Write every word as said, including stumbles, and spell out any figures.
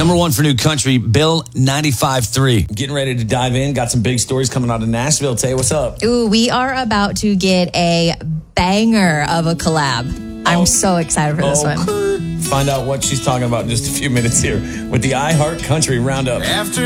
Number one for new country, Bill ninety-five three. Getting ready to dive in. Got some big stories coming out of Nashville. Tay, what's up? Ooh, we are about to get a banger of a collab. I'm Oh. so excited for this Oh, one. Find out what she's talking about in just a few minutes here with the iHeart Country Roundup. After